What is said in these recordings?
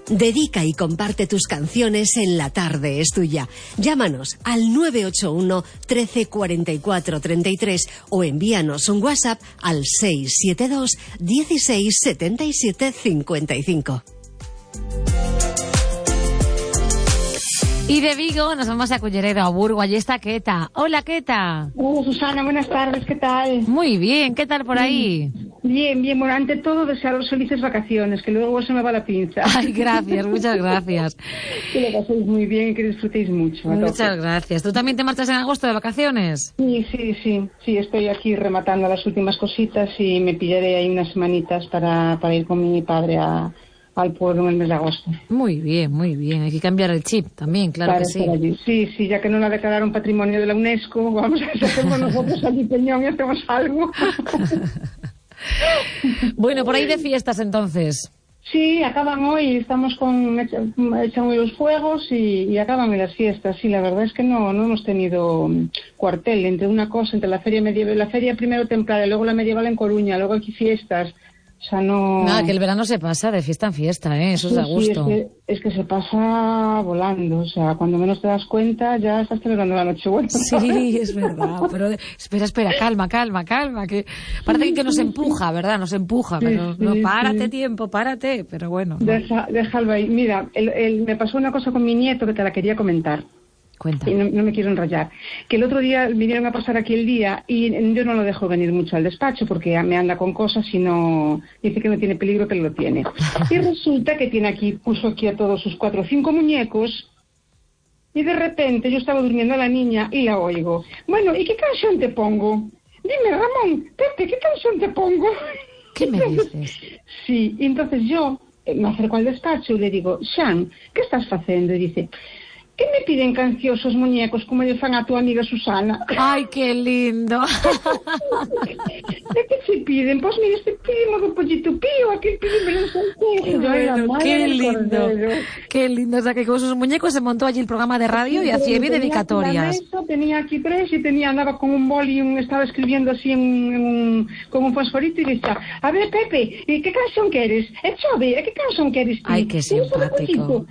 Dedica y comparte tus canciones en La Tarde es Tuya. Llámanos al 981 13 44 33 o envíanos un WhatsApp al 672 16 77 55. Y de Vigo nos vamos a Culleredo, a Burgo. Allí está Queta. Hola, Queta. Hola, Susana, buenas tardes, ¿qué tal? Muy bien, ¿qué tal por ahí? Bien, bien, bueno, ante todo desearos felices vacaciones, que luego se me va la pinza. Ay, gracias, muchas gracias. Que lo paséis muy bien y que disfrutéis mucho. Muchas gracias. ¿Tú también te marchas en agosto de vacaciones? Sí, estoy aquí rematando las últimas cositas y me pillaré ahí unas semanitas para ir con mi padre al pueblo en el mes de agosto. Muy bien, hay que cambiar el chip también, claro que sí. Sí, ya que no la declararon patrimonio de la UNESCO, vamos a hacerlo nosotros allí Peñón y hacemos algo. Bueno, por ahí de fiestas entonces. Sí, acaban hoy, estamos echan hoy los fuegos y acaban las fiestas. Sí, la verdad es que no hemos tenido cuartel entre una cosa, entre la feria medieval, la feria primero temprana, luego la medieval en Coruña, luego aquí fiestas. O sea, no... Nada, que el verano se pasa de fiesta en fiesta, ¿eh? Eso es a gusto. Sí, es que se pasa volando. O sea, cuando menos te das cuenta, ya estás celebrando la Nochebuena. Sí, es verdad. Pero espera, calma. Que parece que nos empuja, ¿verdad? Nos empuja, pero no, párate tiempo, párate. Pero bueno. No. Déjalo ahí. Mira, me pasó una cosa con mi nieto que te la quería comentar. Cuenta. Y no me quiero enrollar. Que el otro día vinieron a pasar aquí el día y yo no lo dejo venir mucho al despacho porque me anda con cosas y no... Dice que no tiene peligro, que lo tiene. Y resulta que puso aquí a todos sus 4 o 5 muñecos y de repente yo estaba durmiendo a la niña y la oigo. Bueno, ¿y qué canción te pongo? Dime, Ramón, Pepe, ¿qué canción te pongo? ¿Qué me dices? Sí, y entonces yo me acerco al despacho y le digo, Xan, ¿qué estás haciendo? Y dice... ¿Qué me piden canciosos muñecos como le fan a tu amiga Susana? ¡Ay, qué lindo! ¿De qué se piden? Pues mira, este pedimos un pollito pío, aquel pedimos un bueno, qué lindo. Qué lindo. O sea, que con sus muñecos se montó allí el programa de radio y hacía dedicatorias. Tenía aquí 3 y andaba con un boli y estaba escribiendo así con un fosforito y decía, a ver, Pepe, ¿qué canción quieres? Chove, ¿qué canción quieres? Ay, qué simpático.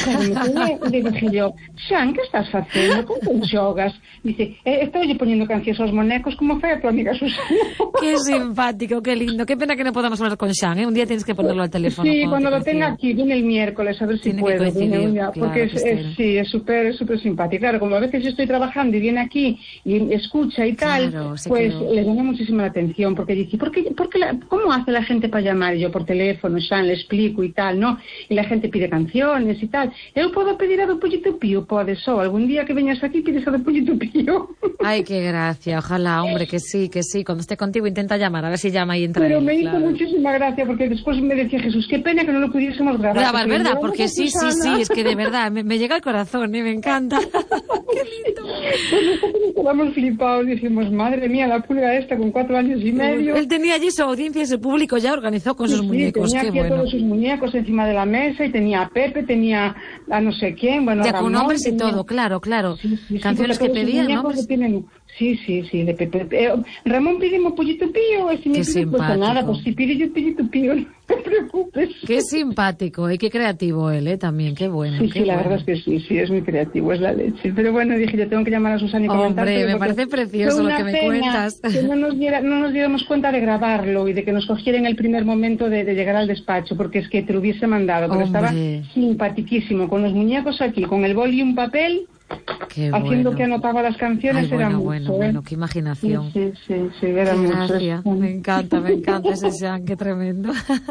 Le dije yo, Xan, ¿qué estás haciendo? ¿Cómo te jogas? Dice, estoy poniendo canciones a los monecos como fue a tu amiga Susana. Qué simpático, qué lindo. Qué pena que no podamos hablar con Xan, ¿eh? Un día tienes que ponerlo al teléfono. Sí, cuando lo tenga aquí, viene el miércoles, a ver si puedo. Porque es súper simpático. Claro, como a veces yo estoy trabajando y viene aquí y escucha y tal, claro, pues le llama muchísima la atención, porque dice, ¿cómo hace la gente para llamar? Y yo por teléfono, Xan, le explico y tal, ¿no? Y la gente pide canciones y tal. ¿Eu puedo pedir a do Pollito Pío? Podes, algún día que veñas aquí pides a do Pollito Pío. Ay, qué gracia, ojalá, hombre, que sí. Cuando esté contigo intenta llamar, a ver si llama y entra. Pero me hizo muchísima gracia, porque después me decía Jesús, qué pena que no lo pudiésemos grabar. ¿Verdad? Porque sí, es que de verdad, me llega al corazón, me encanta. Qué lindo. Pues estábamos flipados, dijimos, madre mía, la pulga esta con 4 años y medio. Él tenía allí su audiencia y su público ya organizó con sus muñecos, tenía qué aquí bueno. Todos sus muñecos encima de la mesa y tenía a Pepe, tenía a no sé quién, bueno, ya a Ramón, con nombres y tenía... todo, claro. Sí, canciones que pedían, ¿no? Sí, de Pepe. Ramón pidimos Pollito Pío, y si me pide, pues nada, pues si pide yo Pollito Pío, no te preocupes. Qué simpático y qué creativo él, también, qué bueno. Sí, la verdad es que sí, es muy creativo, es la leche. Pero bueno, dije, yo tengo que llamar a Susana y comentar. Hombre, me parece precioso lo que me cuentas. Que no nos diéramos cuenta de grabarlo y de que nos cogiera en el primer momento de llegar al despacho, porque es que te lo hubiese mandado, pero estaba simpatiquísimo, con los muñecos aquí, con el boli y un papel. Qué haciendo bueno. que anotaba las canciones. Ay, era bueno, mucho, qué imaginación. Sí, era qué mucho. Gracia. Me encanta ese Xan, qué tremendo.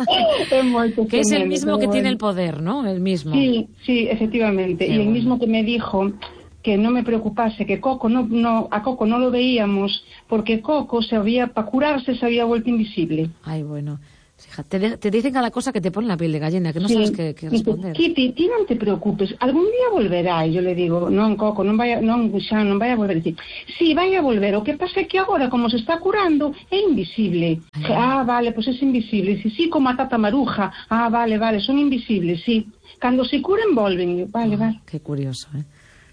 Que es el mismo que tiene el poder, ¿no? El mismo. Sí, efectivamente. Qué y el bueno. mismo que me dijo que no me preocupase, que Coco a Coco no lo veíamos, porque Coco para curarse se había vuelto invisible. Ay, bueno. Fíjate, te dicen cada cosa que te pone la piel de gallina, que no sabes qué responder. Kitty, ti non te preocupes, algún día volverá. E yo le digo, non, Coco, non vai a volver. Dice, sí, vai a volver, o que pasa é que agora, como se está curando, é invisible. Vale, pues es invisible. Sí, como a Tata Maruja. Vale, son invisibles, sí. Cando se curen, volven. Vale. Qué curioso, ¿eh?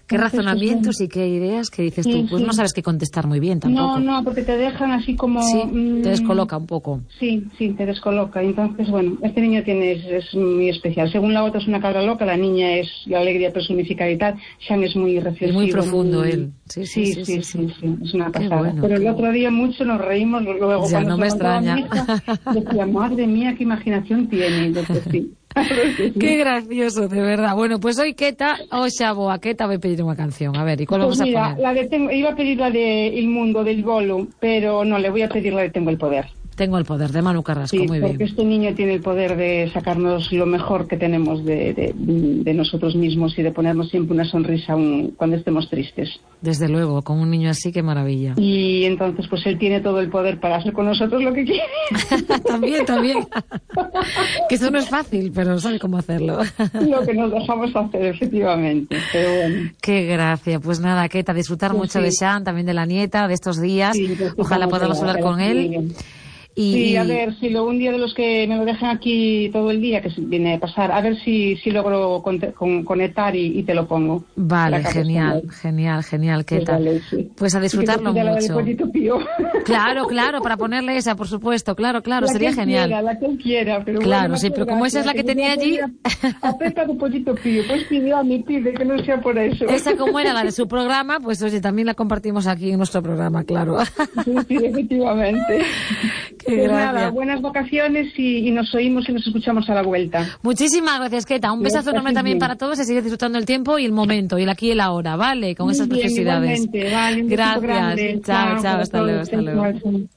qué razonamientos y qué ideas que dices tú. Pues no sabes qué contestar muy bien tampoco. No, porque te dejan así como... Sí, te descoloca un poco. Sí, te descoloca. Entonces, bueno, este niño es muy especial. Según la otra es una cabra loca, la niña es la alegría personificada y tal. Sean es muy reflexivo. Es muy profundo él. Sí. Es una pasada. Bueno, pero el otro día mucho nos reímos. Luego, ya no me extraña. Hija, decía, madre mía, qué imaginación tiene. Entonces, sí. Qué gracioso, de verdad. Bueno, pues hoy Queta o Xaboa, Queta voy a pedir una canción. A ver, ¿y cuál vamos a poner? Iba a pedir la de El Mundo, del Bolo, pero no, le voy a pedir la de Tengo el Poder. Tengo el poder, de Manu Carrasco, muy bien. Porque este niño tiene el poder de sacarnos lo mejor que tenemos de nosotros mismos y de ponernos siempre una sonrisa cuando estemos tristes. Desde luego, con un niño así, qué maravilla. Y entonces, pues él tiene todo el poder para hacer con nosotros lo que quiere. También. Que eso no es fácil, pero sabe cómo hacerlo. Lo que nos dejamos hacer, efectivamente. Pero bueno. Qué gracia. Pues nada, Queta, disfrutar mucho de Xan, también de la nieta, de estos días. Ojalá podamos hablar con él. Sí, a ver, si un día de los que me lo dejan aquí todo el día, que viene a pasar, a ver si logro conectar y te lo pongo. Vale, genial, Queta. Pues a disfrutarlo mucho. Claro, para ponerle esa, por supuesto, claro, sería genial. La que quiera, pero claro, bueno, sí, pero como esa es la que tenía allí... A Pepa de Pollito Pío, pues pidió a mi pide que no sea por eso. Esa como era la de su programa, pues oye, también la compartimos aquí en nuestro programa, claro. Sí, efectivamente. Pues nada, buenas vacaciones y nos oímos y nos escuchamos a la vuelta. Muchísimas gracias, Queta. Un besazo enorme también para todos y sigue disfrutando el tiempo y el momento, y el aquí y el ahora, ¿vale? Con esas preciosidades. Vale, gracias. Chao, hasta luego.